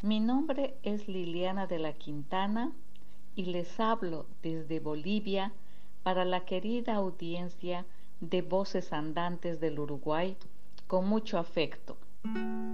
Mi nombre es Liliana de la Quintana y les hablo desde Bolivia para la querida audiencia de Voces Andantes del Uruguay con mucho afecto.